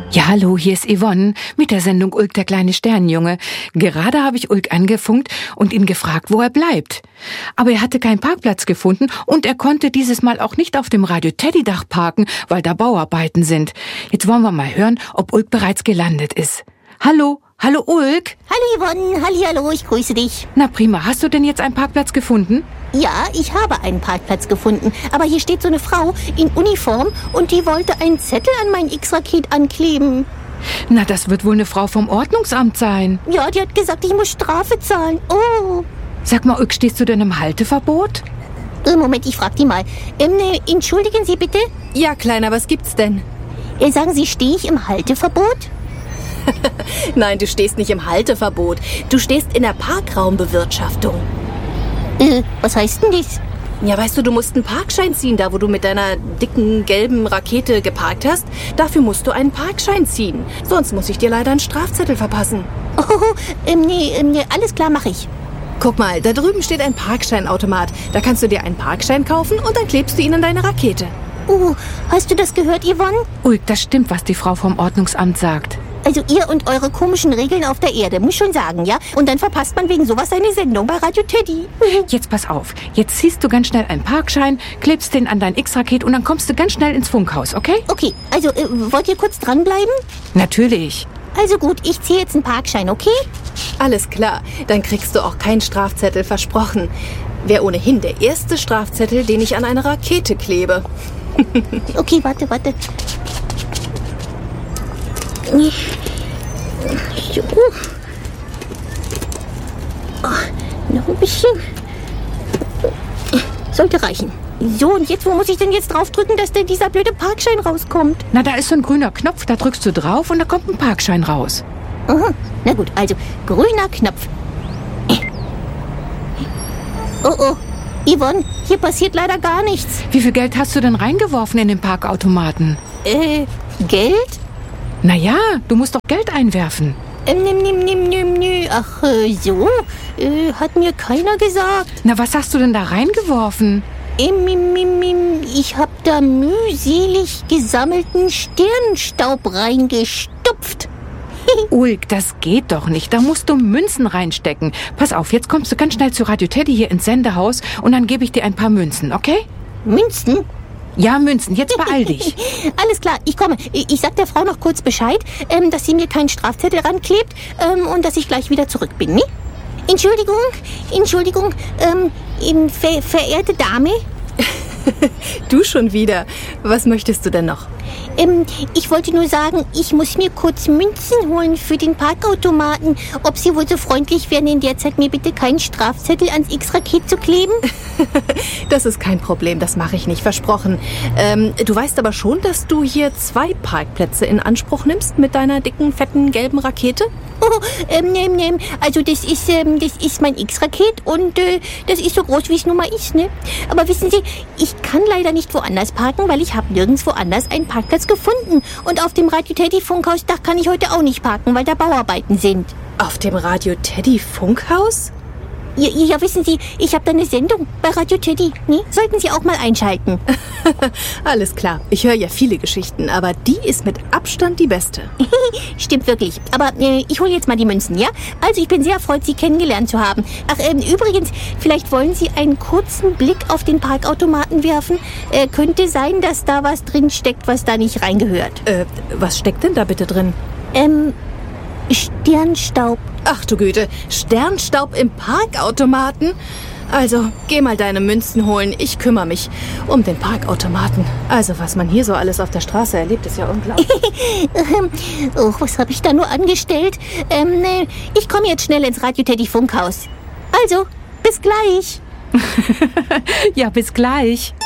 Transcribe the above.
Ja, hallo, hier ist Yvonne mit der Sendung Ulk, der kleine Sternenjunge. Gerade habe ich Ulk angefunkt und ihn gefragt, wo er bleibt. Aber er hatte keinen Parkplatz gefunden und er konnte dieses Mal auch nicht auf dem Radio-Teddy-Dach parken, weil da Bauarbeiten sind. Jetzt wollen wir mal hören, ob Ulk bereits gelandet ist. Hallo, hallo Ulk. Hallo Yvonne, hallihallo, ich grüße dich. Na prima, hast du denn jetzt einen Parkplatz gefunden? Ja, ich habe einen Parkplatz gefunden, aber hier steht so eine Frau in Uniform und die wollte einen Zettel an mein X-Raket ankleben. Na, das wird wohl eine Frau vom Ordnungsamt sein. Ja, die hat gesagt, ich muss Strafe zahlen. Oh. Sag mal, Ulk, stehst du denn im Halteverbot? Moment, ich frag die mal. Entschuldigen Sie bitte? Ja, Kleiner, was gibt's denn? Sagen Sie, stehe ich im Halteverbot? Nein, du stehst nicht im Halteverbot. Du stehst in der Parkraumbewirtschaftung. Was heißt denn das? Ja, weißt du, du musst einen Parkschein ziehen, da wo du mit deiner dicken, gelben Rakete geparkt hast. Dafür musst du einen Parkschein ziehen. Sonst muss ich dir leider einen Strafzettel verpassen. Nee, alles klar, mache ich. Guck mal, da drüben steht ein Parkscheinautomat. Da kannst du dir einen Parkschein kaufen und dann klebst du ihn an deine Rakete. Hast du das gehört, Yvonne? Ulk, das stimmt, was die Frau vom Ordnungsamt sagt. Also ihr und eure komischen Regeln auf der Erde, muss schon sagen, ja? Und dann verpasst man wegen sowas eine Sendung bei Radio Teddy. Jetzt pass auf, jetzt ziehst du ganz schnell einen Parkschein, klebst den an dein X-Raket und dann kommst du ganz schnell ins Funkhaus, okay? Okay, also wollt ihr kurz dranbleiben? Natürlich. Also gut, ich ziehe jetzt einen Parkschein, okay? Alles klar, dann kriegst du auch keinen Strafzettel, versprochen. Wäre ohnehin der erste Strafzettel, den ich an eine Rakete klebe. Okay, warte. So. Noch ein bisschen. Sollte reichen. So, und jetzt, wo muss ich denn jetzt draufdrücken, dass denn dieser blöde Parkschein rauskommt? Na, da ist so ein grüner Knopf, da drückst du drauf und da kommt ein Parkschein raus. Aha. Na gut, also grüner Knopf. Oh, Yvonne, hier passiert leider gar nichts. Wie viel Geld hast du denn reingeworfen in den Parkautomaten? Geld? Naja, du musst doch Geld einwerfen. Ach, so? Hat mir keiner gesagt. Na, was hast du denn da reingeworfen? Ich hab da mühselig gesammelten Sternenstaub reingestopft. Ulk, das geht doch nicht. Da musst du Münzen reinstecken. Pass auf, jetzt kommst du ganz schnell zu Radio Teddy hier ins Sendehaus und dann gebe ich dir ein paar Münzen, okay? Münzen? Ja, Münzen. Jetzt beeil dich. Alles klar, ich komme. Ich sag der Frau noch kurz Bescheid, dass sie mir keinen Strafzettel ranklebt und dass ich gleich wieder zurück bin, ne? Entschuldigung, verehrte Dame. Du schon wieder. Was möchtest du denn noch? Ich wollte nur sagen, ich muss mir kurz Münzen holen für den Parkautomaten. Ob Sie wohl so freundlich wären, in der Zeit mir bitte keinen Strafzettel ans X-Raket zu kleben? Das ist kein Problem, das mache ich nicht, versprochen. Du weißt aber schon, dass du hier 2 Parkplätze in Anspruch nimmst mit deiner dicken, fetten, gelben Rakete? Also das ist mein X-Raket und das ist so groß, wie es nun mal ist, ne? Aber wissen Sie, ich kann leider nicht woanders parken, weil ich habe nirgends woanders einen Parkplatz gefunden. Und auf dem Radio Teddy Funkhausdach kann ich heute auch nicht parken, weil da Bauarbeiten sind. Auf dem Radio Teddy Funkhaus? Ja, wissen Sie, ich habe da eine Sendung bei Radio Teddy, ne? Sollten Sie auch mal einschalten. Alles klar, ich höre ja viele Geschichten, aber die ist mit Abstand die beste. Stimmt wirklich, aber ich hole jetzt mal die Münzen, ja? Also ich bin sehr erfreut, Sie kennengelernt zu haben. Ach, übrigens, vielleicht wollen Sie einen kurzen Blick auf den Parkautomaten werfen. Könnte sein, dass da was drin steckt, was da nicht reingehört. Was steckt denn da bitte drin? Sternstaub. Ach du Güte, Sternstaub im Parkautomaten? Also, geh mal deine Münzen holen. Ich kümmere mich um den Parkautomaten. Also, was man hier so alles auf der Straße erlebt, ist ja unglaublich. Was habe ich da nur angestellt? Ich komme jetzt schnell ins Radio Teddy Funkhaus. Also, bis gleich. Ja, bis gleich.